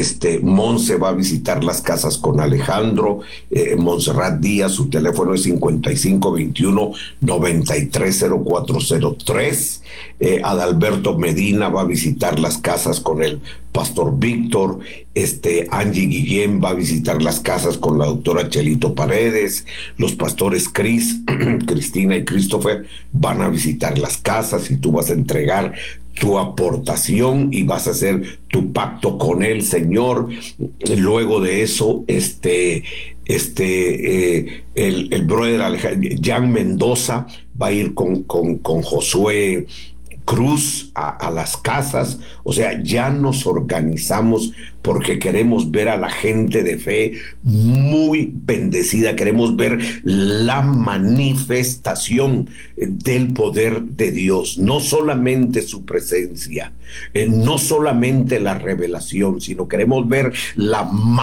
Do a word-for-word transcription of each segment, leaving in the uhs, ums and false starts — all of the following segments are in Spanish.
este, Monse va a visitar las casas con Alejandro, eh, Montserrat Díaz, su teléfono es cincuenta y cinco veintiuno noventa y tres cero cuatro cero tres. Eh, Adalberto Medina va a visitar las casas con el pastor Víctor. Este, Angie Guillén va a visitar las casas con la doctora Chelito Paredes. Los pastores Cris, Cristina y Christopher van a visitar las casas y tú vas a entregar tu aportación y vas a hacer tu pacto con el Señor. Luego de eso, este, este, eh, el, el brother Alejandro, Jan Mendoza va a ir con, con, con Josué Cruz a, a las casas. O sea, ya nos organizamos porque queremos ver a la gente de fe muy bendecida, queremos ver la manifestación del poder de Dios, no solamente su presencia, eh, no solamente la revelación, sino queremos ver la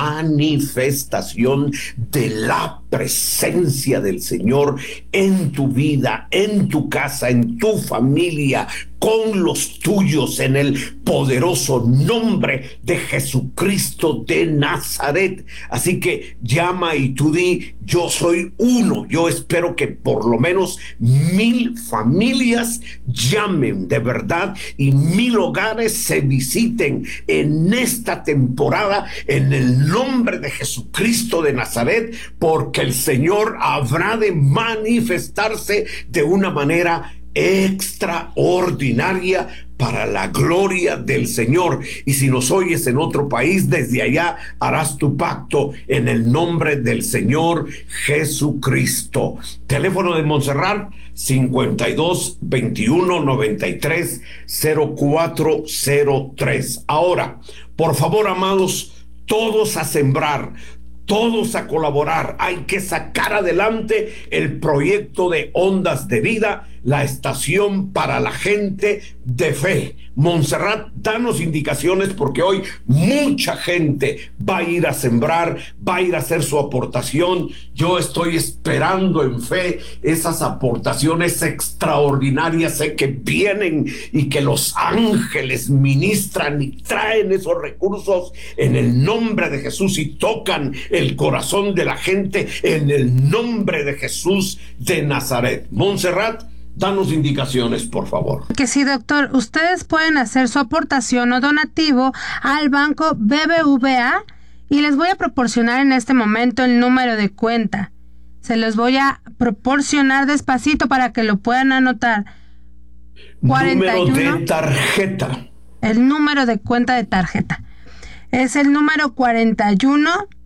manifestación de la presencia del Señor en tu vida, en tu casa, en tu familia, con los tuyos, en el poderoso nombre de Jesucristo de Nazaret. Así que llama y tú di: yo soy uno. Yo espero que por lo menos mil familias llamen de verdad y mil hogares se visiten en esta temporada en el nombre de Jesucristo de Nazaret, porque el Señor habrá de manifestarse de una manera extraordinaria para la gloria del Señor. Y si nos oyes en otro país, desde allá harás tu pacto en el nombre del Señor Jesucristo. Teléfono de Montserrat cincuenta y dos veintiuno noventa y tres cero cuatro cero tres. Ahora, por favor, amados, todos a sembrar, todos a colaborar. Hay que sacar adelante el proyecto de Ondas de Vida, la estación para la gente de fe. Montserrat, danos indicaciones, porque hoy mucha gente va a ir a sembrar, va a ir a hacer su aportación. Yo estoy esperando en fe esas aportaciones extraordinarias. Sé que vienen y que los ángeles ministran y traen esos recursos en el nombre de Jesús y tocan el corazón de la gente en el nombre de Jesús de Nazaret. Montserrat, danos indicaciones, por favor. Que sí, doctor. Ustedes pueden hacer su aportación o donativo al banco B B V A y les voy a proporcionar en este momento el número de cuenta. Se los voy a proporcionar despacito para que lo puedan anotar. cuarenta y uno, número de tarjeta. El número de cuenta de tarjeta. Es el número cuarenta y uno,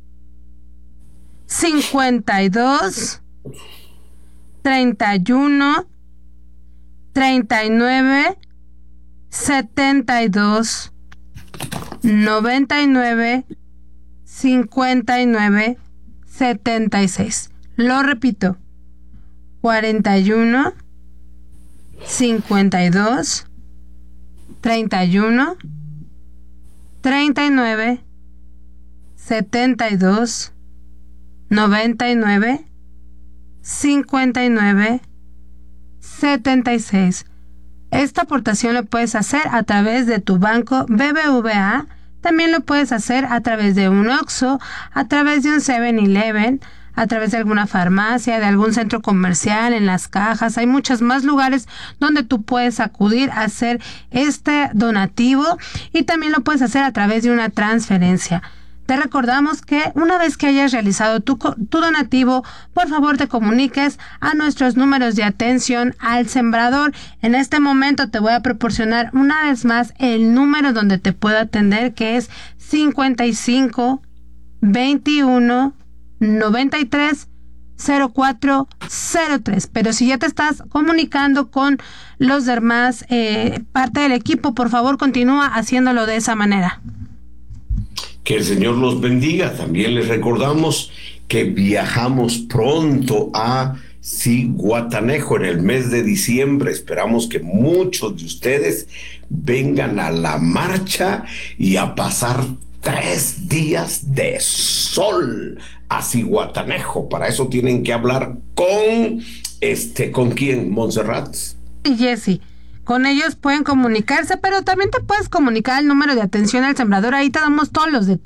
cincuenta y dos, treinta y uno, treinta y nueve, setenta y dos, noventa y nueve, cincuenta y nueve, setenta y seis. Lo repito: cuarenta y uno, cincuenta y dos, treinta y uno, treinta y nueve, setenta y dos, noventa y nueve, cincuenta y nueve, setenta y seis. Esta aportación lo puedes hacer a través de tu banco B B V A. También lo puedes hacer a través de un Oxxo, a través de un seven eleven, a través de alguna farmacia, de algún centro comercial, en las cajas. Hay muchos más lugares donde tú puedes acudir a hacer este donativo, y también lo puedes hacer a través de una transferencia. Te recordamos que una vez que hayas realizado tu, tu donativo, por favor te comuniques a nuestros números de atención al sembrador. En este momento te voy a proporcionar una vez más el número donde te puedo atender, que es cincuenta y cinco, veintiuno, noventa y tres, cero cuatro cero tres. Pero si ya te estás comunicando con los demás eh, parte del equipo, por favor continúa haciéndolo de esa manera. Que el Señor los bendiga. También les recordamos que viajamos pronto a Zihuatanejo en el mes de diciembre. Esperamos que muchos de ustedes vengan a la marcha y a pasar tres días de sol a Zihuatanejo. Para eso tienen que hablar con este, ¿con quién, Montserrat? Y Jessy. Con ellos pueden comunicarse, pero también te puedes comunicar al número de atención al sembrador. Ahí te damos todos los detalles.